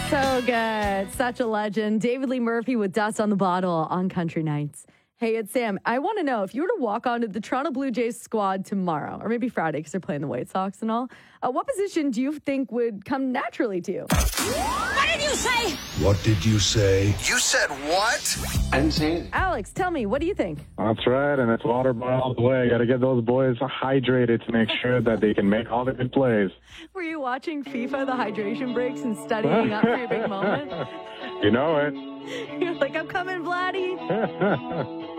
So good. Such a legend. David Lee Murphy with Dust on the Bottle on Country Nights. Hey, it's Sam. I want to know if you were to walk onto the Toronto Blue Jays squad tomorrow, or maybe Friday because they're playing the White Sox and all, what position do you think would come naturally to you? What did you say? What did you say? You said what? I didn't say anything. Alex, tell me, what do you think? That's right, and it's water all the way. Got to get those boys hydrated to make sure that they can make all the good plays. Were you watching FIFA, the hydration breaks, and studying up for your big moment? You know it. You're like, I'm coming, Vladdy.